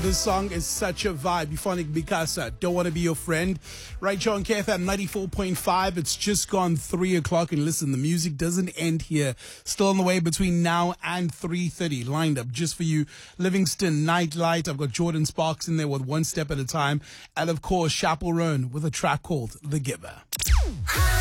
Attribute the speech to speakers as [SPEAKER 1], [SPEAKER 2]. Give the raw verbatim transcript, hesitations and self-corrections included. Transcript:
[SPEAKER 1] This song is such a vibe. Euphonic Mikasa, Don't Want to Be Your Friend. Right here on K F M ninety-four point five. It's just gone three o'clock. And listen, the music doesn't end here. Still on the way between now and three thirty. Lined up just for you. Livingston, Nightlight. I've got Jordan Sparks in there with One Step at a Time. And of course, Chappell Roan with a track called The Giver.